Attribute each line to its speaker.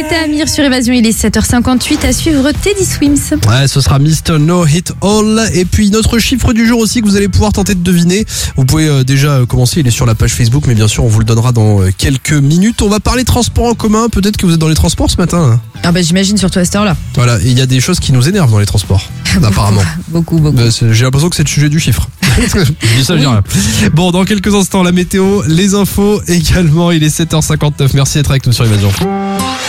Speaker 1: c'était Amir sur Évasion, il est 7h58 à suivre Teddy Swims.
Speaker 2: Ouais, ce sera Mr. No Hit All. Et puis notre chiffre du jour aussi que vous allez pouvoir tenter de deviner. Vous pouvez déjà commencer, il est sur la page Facebook, mais bien sûr on vous le donnera dans quelques minutes. On va parler transport en commun, peut-être que vous êtes dans les transports ce matin.
Speaker 1: Ah bah j'imagine surtout à cette heure-là.
Speaker 2: Voilà, et il y a des choses qui nous énervent dans les transports, apparemment.
Speaker 1: Beaucoup.
Speaker 2: J'ai l'impression que c'est le sujet du chiffre. Je dis ça, je dis rien. Bon, dans quelques instants, la météo, les infos également, il est 7h59. Merci d'être avec nous sur Évasion.